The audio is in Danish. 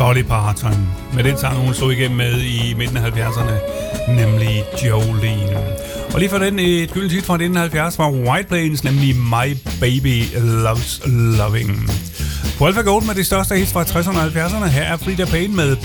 Dolly Parton med den sang, hun slog igennem med i midten af 70'erne, nemlig Jolene. Og lige for den et gyldigt hit fra 1970 var White Plains, nemlig My Baby Loves Loving. På Alpha Gold med de største hits fra 60'erne og 70'erne, her er Frida Payne med